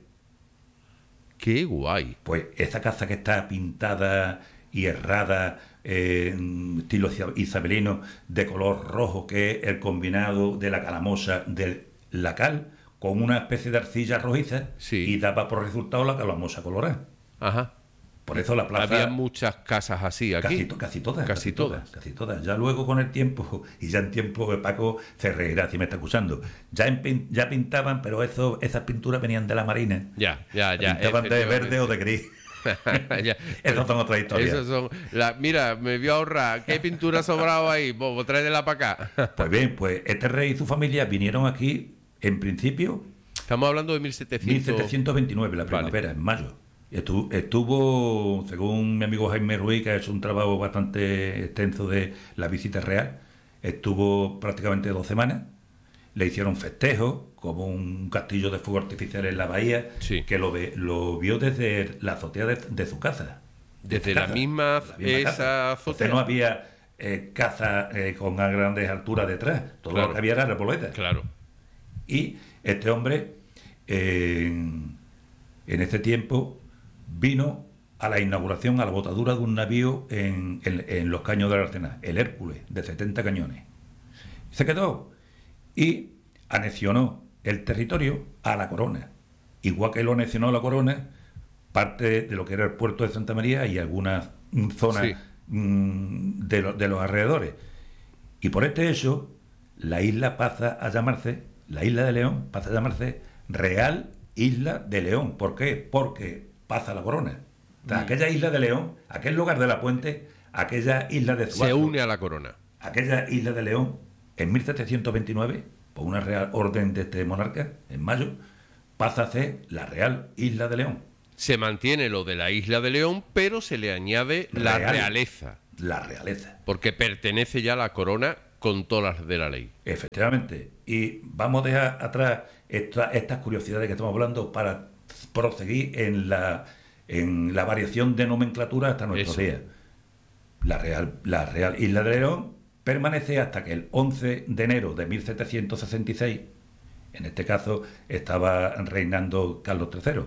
¡Qué guay! Pues esa casa que está pintada y herrada, eh, en estilo isa- isabelino, de color rojo, que es el combinado de la calamosa del lacal, con una especie de arcilla rojiza, Sí. y daba por resultado la calamosa colorada. Ajá. Por eso la plaza... Había muchas casas así aquí. Casi, to- casi todas. Casi Casi todas. todas. Casi todas. Ya luego con el tiempo, y ya en tiempo de Paco se reirá si me está escuchando, ya, en pin- ya pintaban, pero eso, esas pinturas venían de la Marina. Ya, ya, ya. Pintaban de verde o de gris. Ya. Esas son otras historias. Esas son la- mira, me voy a ahorrar. ¿Qué pintura sobraba ahí? Pues tráetela para acá. Pues bien, pues este rey y su familia vinieron aquí, en principio, Estamos hablando de mil setecientos. mil setecientos veintinueve, la Vale. primavera, en mayo. Estuvo, estuvo, según mi amigo Jaime Ruiz, que ha hecho un trabajo bastante extenso de la visita real, estuvo prácticamente dos semanas. Le hicieron festejos, como un castillo de fuego artificial en la bahía, Sí. que lo, ve- lo vio desde la azotea de, de su casa. De Desde su la casa, misma, de la misma esa casa. azotea. Entonces no había eh, casa eh, con una grandes alturas detrás. Todo Claro. lo que había era repoleta. Claro. Y este hombre, eh, en este tiempo, vino a la inauguración, a la botadura de un navío en, en- en los caños del Arsenal, el Hércules, de setenta cañones. Se quedó y anexionó el territorio a la corona. Igual que lo anexionó la corona, parte de lo que era el puerto de Santa María y algunas mm, zonas Sí. mm, de, lo- de los alrededores. Y por este hecho, la isla pasa a llamarse, la isla de León pasa a llamarse Real Isla de León. ¿Por qué? Porque pasa la corona. O sea, aquella isla de León, aquel lugar de la puente, aquella isla de Se Zuazo, une a la corona. aquella isla de León, en mil setecientos veintinueve, por una real orden de este monarca, en mayo, pasa a ser la Real Isla de León. Se mantiene lo de la isla de León, pero se le añade la Real. realeza, La realeza. porque pertenece ya a la corona con todas las de la ley. Efectivamente. Y vamos a dejar atrás esta- estas curiosidades que estamos hablando para proseguir en la, en la variación de nomenclatura hasta nuestros Eso. días. La Real, la Real Isla de León permanece hasta que el once de enero de mil setecientos sesenta y seis, en este caso estaba reinando Carlos tercero,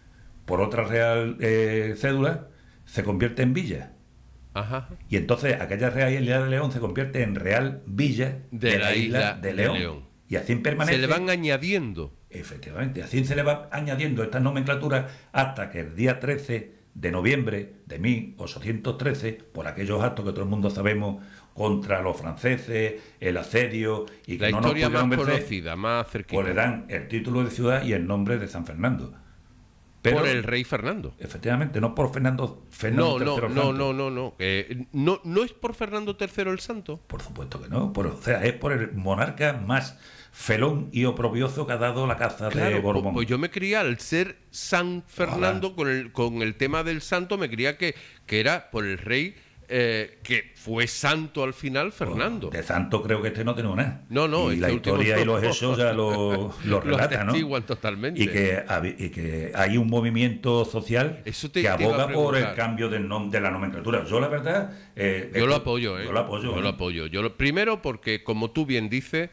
por otra real eh, cédula, se convierte en villa. Ajá. Y entonces aquella Real Isla de León se convierte en Real Villa De la Isla de León. Y así permanece. Se le van añadiendo. Efectivamente, así se le va añadiendo estas nomenclaturas hasta que el día trece de noviembre de mil ochocientos trece, por aquellos actos que todo el mundo sabemos contra los franceses, el asedio y que La no nos historia más pudieron vencer, conocida, más cerquita. pues le dan el título de ciudad y el nombre de San Fernando. Pero, por el rey Fernando. efectivamente, no por Fernando, Fernando No, no, tercero el no, Santo. no, no, no. Eh, no. No es por Fernando tercero el Santo. Por supuesto que no. Por, o sea, es por el monarca más felón y oprobioso que ha dado la casa de Claro, Borbón. pues, pues yo me creía, al ser San Fernando, con el, con el tema del santo, me creía que, que era por el rey eh, que fue santo al final, Fernando. De santo creo que este no tenemos nada. No, no, y este la último historia no. y los hechos ya lo, lo relatan, ¿no? atestiguan totalmente. Y que, habi- y que hay un movimiento social Eso te- que te iba a aboga por el preguntar. cambio del nom- de la nomenclatura. Yo, la verdad... eh, Yo lo esto- apoyo, ¿eh? Yo lo apoyo. Yo ¿eh? lo apoyo. Yo lo- primero porque, como tú bien dices,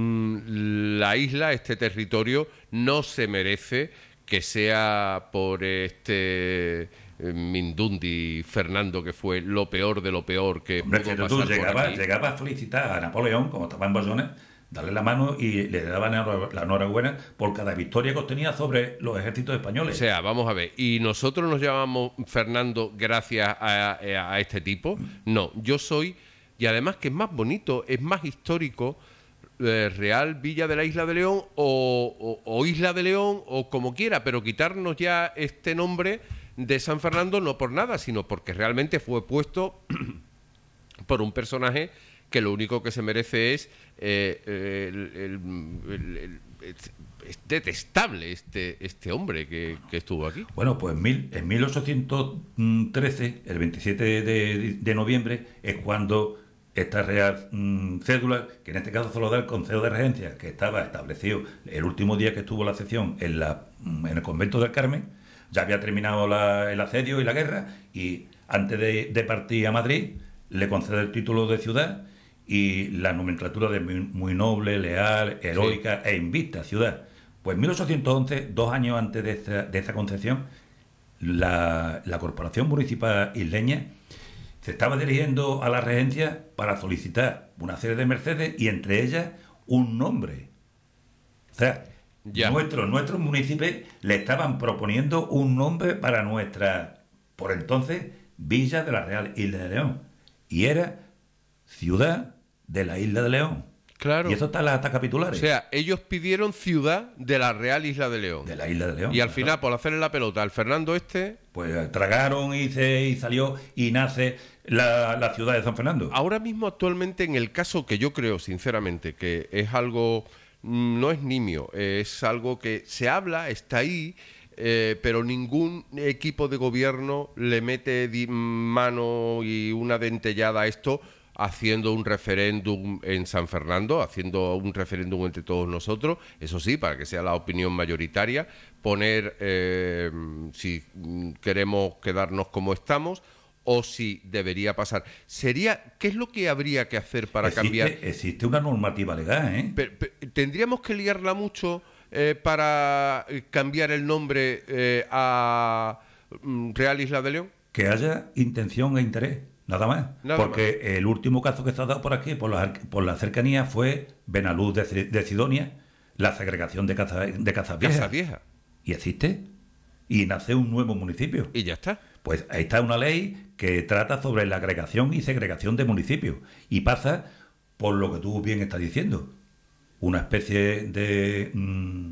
mm, la isla, este territorio, no se merece que sea por este eh, Mindundi Fernando, que fue lo peor de lo peor que Hombre, pudo fíjate pasar tú, por llegaba, aquí. llegaba a felicitar a Napoleón, como estaba en Bayones, darle la mano y le daban la enhorabuena por cada victoria que obtenía sobre los ejércitos O españoles. sea, vamos a ver, ¿y nosotros nos llamamos Fernando gracias a, a- a este tipo? No, yo soy, y además que es más bonito, es más histórico, eh, Real Villa de la Isla de León o, o- o Isla de León o como quiera, pero quitarnos ya este nombre de San Fernando no por nada, sino porque realmente fue puesto por un personaje que lo único que se merece es eh, eh, el- el- el- el- es, es detestable este este hombre que, que estuvo aquí. Bueno, pues mil, en mil ochocientos trece, el veintisiete de, de noviembre, es cuando esta real mm, cédula, que en este caso solo da el Consejo de Regencia, que estaba establecido el último día que estuvo la sesión en, la, mm, en el convento del Carmen, ya había terminado la- el asedio y la guerra, y antes de, de partir a Madrid, le concede el título de ciudad y la nomenclatura de muy, muy noble, leal, heroica e invicta ciudad. Pues en mil ochocientos once, dos años antes de esta, de esta concesión, la, la Corporación Municipal Isleña se estaba dirigiendo a la regencia para solicitar una serie de mercedes y entre ellas un nombre. O sea, Ya. nuestros, nuestros municipios le estaban proponiendo un nombre para nuestra por entonces Villa de la Real Isla de León, y era ciudad de la Isla de León. Claro. Y eso está en las actas capitulares. O sea, ellos pidieron ciudad de la Real Isla de León. De la Isla de León. Y al claro. final, por hacerle la pelota al Fernando este... Pues tragaron y, se, y salió y nace la, la ciudad de San Fernando. Ahora mismo, actualmente, en el caso que yo creo, sinceramente, que es algo... No es nimio, es algo que se habla, está ahí... Eh, pero ningún equipo de gobierno le mete di- mano y una dentellada a esto haciendo un referéndum en San Fernando, haciendo un referéndum entre todos nosotros, eso sí, para que sea la opinión mayoritaria, poner eh, si queremos quedarnos como estamos o si debería pasar. Sería, ¿qué es lo que habría que hacer para existe, cambiar? Existe una normativa legal, ¿eh? Pero, pero, ¿tendríamos que liarla mucho eh, para cambiar el nombre eh, a mm, Real Isla de León? Que haya intención e interés, nada más. Nada Porque más. el último caso que se ha dado por aquí, por la, por la cercanía, fue Benaluz de, de Sidonia, la segregación de Casas de Casas Viejas. Casa Vieja. Y existe. Y nace un nuevo municipio. Y ya está. Pues ahí está una ley que trata sobre la agregación y segregación de municipios. Y pasa por lo que tú bien estás diciendo. Una especie de mmm,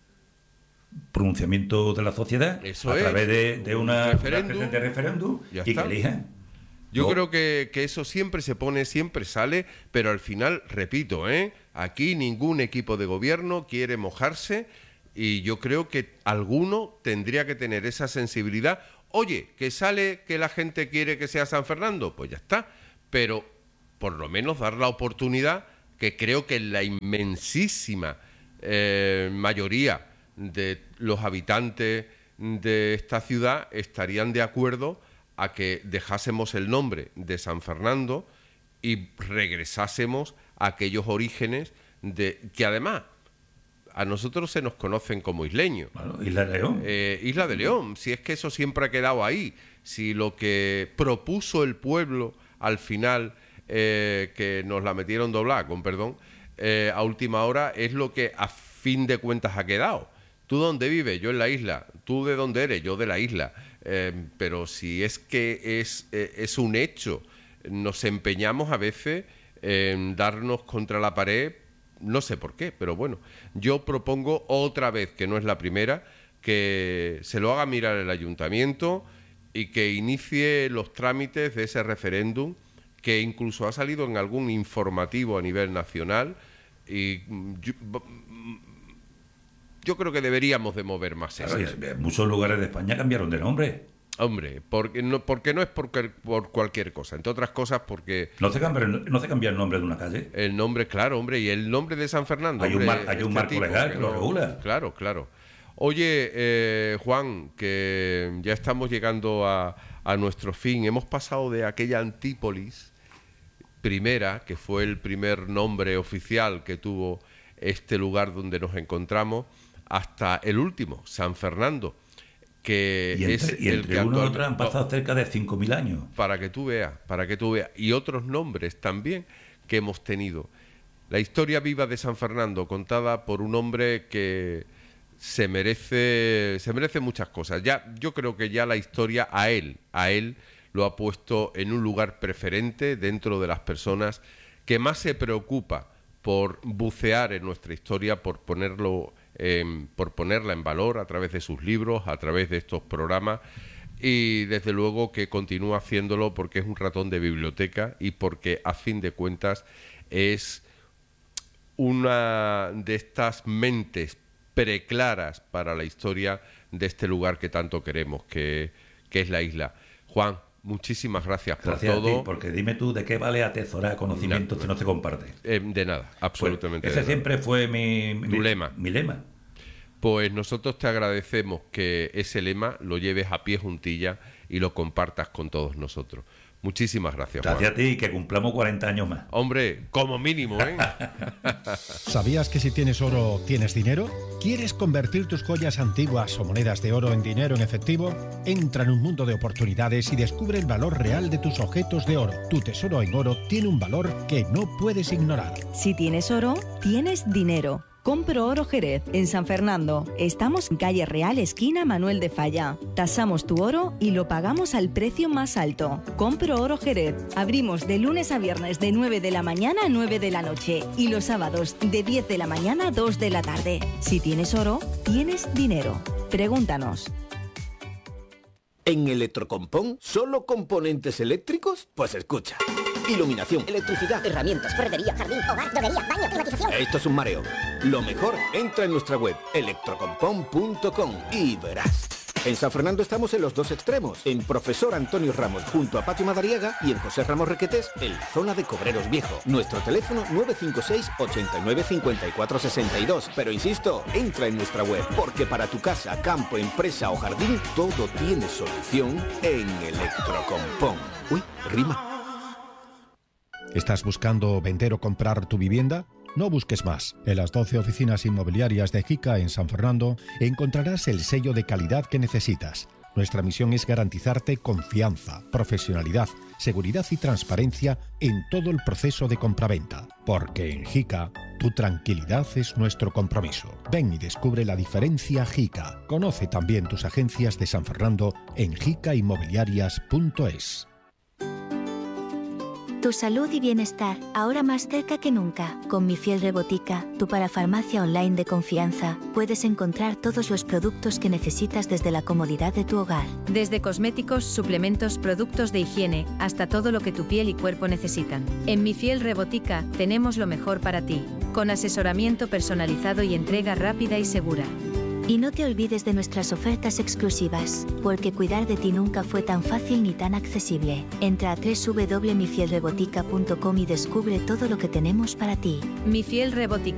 pronunciamiento de la sociedad Eso a es, través de, de un una, referéndum, una especie de referéndum ya y está. que elijan. Yo No. creo que, que eso siempre se pone, siempre sale, pero al final, repito, ¿eh? Aquí ningún equipo de gobierno quiere mojarse y yo creo que alguno tendría que tener esa sensibilidad. Oye, que sale que la gente quiere que sea San Fernando, pues ya está, pero por lo menos dar la oportunidad, que creo que la inmensísima eh, mayoría de los habitantes de esta ciudad estarían de acuerdo a que dejásemos el nombre de San Fernando y regresásemos a aquellos orígenes de que además a nosotros se nos conocen como isleños. Bueno, Isla de León. Eh, Isla de León, si es que eso siempre ha quedado ahí, si lo que propuso el pueblo al final, eh, que nos la metieron doblada, con perdón, eh, a última hora es lo que a fin de cuentas ha quedado. ¿Tú dónde vives? Yo en la isla. ¿Tú de dónde eres? Yo de la isla. Eh, pero si es que es, eh, es un hecho, nos empeñamos a veces en darnos contra la pared, no sé por qué, pero bueno, yo propongo otra vez, que no es la primera, que se lo haga mirar el ayuntamiento y que inicie los trámites de ese referéndum, que incluso ha salido en algún informativo a nivel nacional, y yo, yo creo que deberíamos de mover más eso. Claro, muchos lugares de España cambiaron de nombre. Hombre, porque no, porque no es por, por cualquier cosa, entre otras cosas porque... ¿No se, cambia, ¿No se cambia el nombre de una calle? El nombre, claro, hombre, y el nombre de San Fernando. Hay hombre, un, mar, hay un este marco tipo, legal que, que lo no, regula. Claro, claro. Oye, eh, Juan, que ya estamos llegando a, a nuestro fin. Hemos pasado de aquella Antípolis primera, que fue el primer nombre oficial que tuvo este lugar donde nos encontramos, hasta el último, San Fernando, que y entre, es y el entre que uno y actual... otro han pasado cerca de cinco mil años. Para que tú veas, para que tú veas. Y otros nombres también que hemos tenido. La historia viva de San Fernando, contada por un hombre que se merece, se merece muchas cosas. Ya, yo creo que ya la historia a él, a él lo ha puesto en un lugar preferente dentro de las personas que más se preocupa por bucear en nuestra historia, por ponerlo, eh, por ponerla en valor a través de sus libros, a través de estos programas, y desde luego que continúa haciéndolo porque es un ratón de biblioteca y porque a fin de cuentas es una de estas mentes preclaras para la historia de este lugar que tanto queremos, que, que es la isla. Juan, muchísimas gracias, gracias por todo. a ti, porque dime tú, ¿de qué vale atesorar conocimientos que no se comparten? Eh, de nada, absolutamente. Pues ese de siempre nada. fue mi, mi, Tu lema. mi lema. Pues nosotros te agradecemos que ese lema lo lleves a pie juntilla y lo compartas con todos nosotros. Muchísimas gracias, Gracias Juan. a ti y que cumplamos cuarenta años más. Hombre, como mínimo, ¿eh? ¿Sabías que si tienes oro, tienes dinero? ¿Quieres convertir tus joyas antiguas o monedas de oro en dinero en efectivo? Entra en un mundo de oportunidades y descubre el valor real de tus objetos de oro. Tu tesoro en oro tiene un valor que no puedes ignorar. Si tienes oro, tienes dinero. Compro Oro Jerez, en San Fernando. Estamos en calle Real, esquina Manuel de Falla. Tasamos tu oro y lo pagamos al precio más alto. Compro Oro Jerez. Abrimos de lunes a viernes de nueve de la mañana a nueve de la noche y los sábados de diez de la mañana a dos de la tarde. Si tienes oro, tienes dinero. Pregúntanos. ¿En Electrocompón solo componentes eléctricos? Pues escucha. Iluminación, electricidad, herramientas, ferretería, jardín, hogar, droguería, baño, climatización. Esto es un mareo. Lo mejor, entra en nuestra web electrocompón punto com y verás. En San Fernando estamos en los dos extremos, en Profesor Antonio Ramos junto a Patio Madariaga y en José Ramos Requetés en la zona de Cobreros Viejo. Nuestro teléfono nueve cinco seis, ocho nueve, cinco cuatro seis dos. Pero insisto, entra en nuestra web, porque para tu casa, campo, empresa o jardín, todo tiene solución en Electrocompón. Uy, rima. ¿Estás buscando vender o comprar tu vivienda? No busques más. En las doce oficinas inmobiliarias de Jica en San Fernando encontrarás el sello de calidad que necesitas. Nuestra misión es garantizarte confianza, profesionalidad, seguridad y transparencia en todo el proceso de compraventa. Porque en Jica, tu tranquilidad es nuestro compromiso. Ven y descubre la diferencia Jica. Conoce también tus agencias de San Fernando en jica inmobiliarias punto es. Tu salud y bienestar, ahora más cerca que nunca. Con Mi Fiel Rebotica, tu parafarmacia online de confianza, puedes encontrar todos los productos que necesitas desde la comodidad de tu hogar. Desde cosméticos, suplementos, productos de higiene, hasta todo lo que tu piel y cuerpo necesitan. En Mi Fiel Rebotica, tenemos lo mejor para ti, con asesoramiento personalizado y entrega rápida y segura. Y no te olvides de nuestras ofertas exclusivas, porque cuidar de ti nunca fue tan fácil ni tan accesible. Entra a doble u doble u doble u punto mi fiel rebotica punto com y descubre todo lo que tenemos para ti. Mi Fiel Rebotica.